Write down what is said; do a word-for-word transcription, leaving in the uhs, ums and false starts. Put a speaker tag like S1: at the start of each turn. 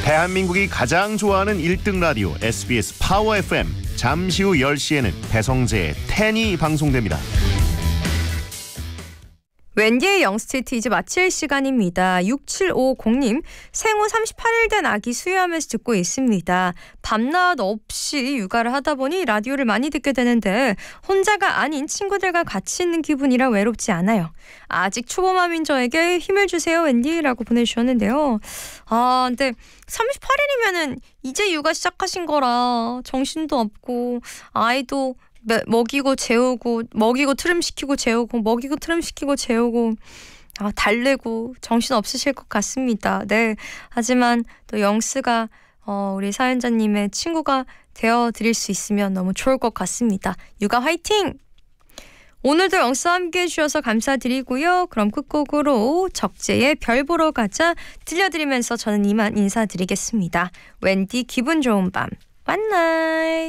S1: 대한민국이 가장 좋아하는 일 등 라디오 에스비에스 파워 에프엠. 잠시 후 열 시에는 배성재의 텐이 방송됩니다.
S2: 웬디의 영스트리트 이제 마칠 시간입니다. 육칠오공님 생후 삼십팔 일 된 아기 수유하면서 듣고 있습니다. 밤낮 없이 육아를 하다 보니 라디오를 많이 듣게 되는데 혼자가 아닌 친구들과 같이 있는 기분이라 외롭지 않아요. 아직 초보맘인 저에게 힘을 주세요 웬디라고 보내주셨는데요. 아 근데 삼십팔 일이면은 이제 육아 시작하신 거라 정신도 없고 아이도 먹이고 재우고 먹이고 트림시키고 재우고 먹이고 트림시키고 재우고 아, 달래고 정신 없으실 것 같습니다. 네. 하지만 또 영스가 어, 우리 사연자님의 친구가 되어드릴 수 있으면 너무 좋을 것 같습니다. 육아 화이팅! 오늘도 영스와 함께 해주셔서 감사드리고요. 그럼 끝곡으로 적재의 별 보러 가자 들려드리면서 저는 이만 인사드리겠습니다. 웬디 기분 좋은 밤 만나요.